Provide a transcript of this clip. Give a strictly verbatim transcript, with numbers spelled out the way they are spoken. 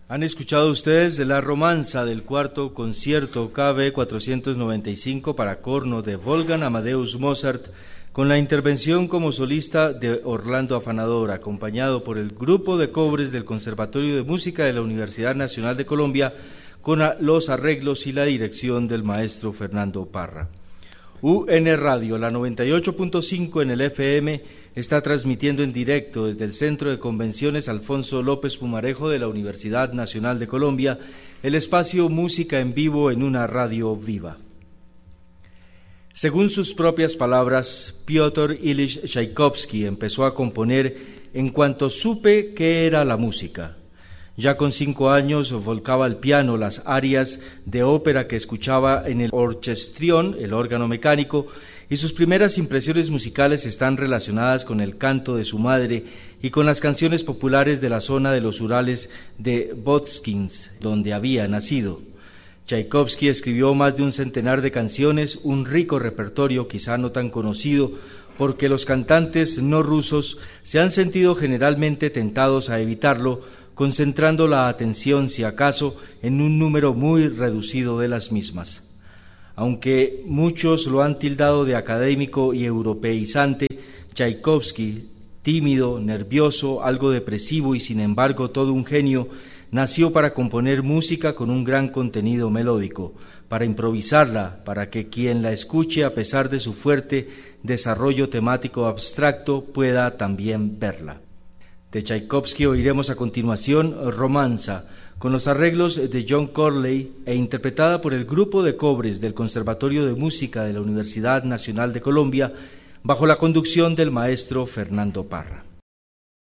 Han escuchado ustedes de la romanza del cuarto concierto K B cuatrocientos noventa y cinco para corno de Wolfgang Amadeus Mozart, con la intervención como solista de Orlando Afanador, acompañado por el grupo de cobres del Conservatorio de Música de la Universidad Nacional de Colombia, con los arreglos y la dirección del maestro Fernando Parra. U N Radio, la noventa y ocho punto cinco en el F M, está transmitiendo en directo desde el Centro de Convenciones Alfonso López Pumarejo de la Universidad Nacional de Colombia, el espacio Música en Vivo en una radio viva. Según sus propias palabras, Piotr Ilich Tchaikovsky empezó a componer en cuanto supe qué era la música. Ya con cinco años volcaba al piano las arias de ópera que escuchaba en el orchestrión, el órgano mecánico, y sus primeras impresiones musicales están relacionadas con el canto de su madre y con las canciones populares de la zona de los Urales de Votskins, donde había nacido. Tchaikovsky escribió más de un centenar de canciones, un rico repertorio quizá no tan conocido, porque los cantantes no rusos se han sentido generalmente tentados a evitarlo, concentrando la atención, si acaso, en un número muy reducido de las mismas. Aunque muchos lo han tildado de académico y europeizante, Tchaikovsky, tímido, nervioso, algo depresivo y sin embargo todo un genio, nació para componer música con un gran contenido melódico, para improvisarla, para que quien la escuche, a pesar de su fuerte desarrollo temático abstracto, pueda también verla. De Tchaikovsky oiremos a continuación Romanza, con los arreglos de John Corley e interpretada por el grupo de cobres del Conservatorio de Música de la Universidad Nacional de Colombia, bajo la conducción del maestro Fernando Parra.